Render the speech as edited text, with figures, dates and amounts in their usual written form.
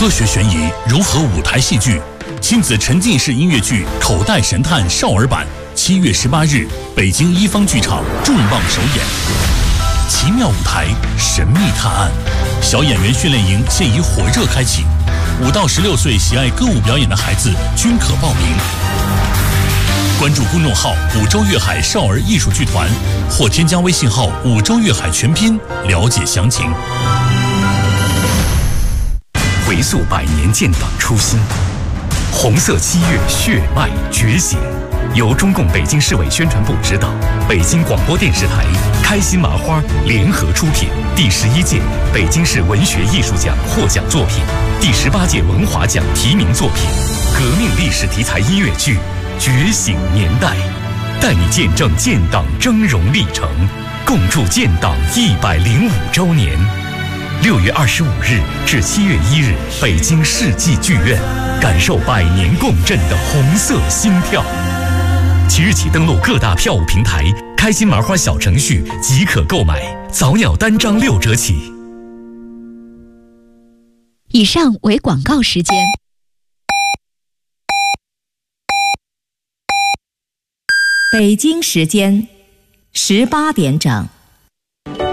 科学悬疑融合舞台戏剧，亲子沉浸式音乐剧《口袋神探》少儿版，7月18日，北京一方剧场重磅首演。奇妙舞台，神秘探案，小演员训练营现已火热开启，5到16岁喜爱歌舞表演的孩子均可报名。关注公众号“五洲粤海少儿艺术剧团”，或添加微信号“五洲粤海全拼”了解详情。 回溯100年建党初心，红色7月血脉觉醒。由中共北京市委宣传部指导，北京广播电视台、开心麻花联合出品，第11届北京市文学艺术奖获奖作品，第18届文华奖提名作品，革命历史题材音乐剧《觉醒年代》，带你见证建党峥嵘历程，共筑建党105周年。6月25日至7月1日，北京世纪剧院，感受100年共振的红色心跳。即日起登录各大票务平台、开心麻花小程序即可购买，早鸟单张6折起。 以上为广告时间。 北京时间18点整。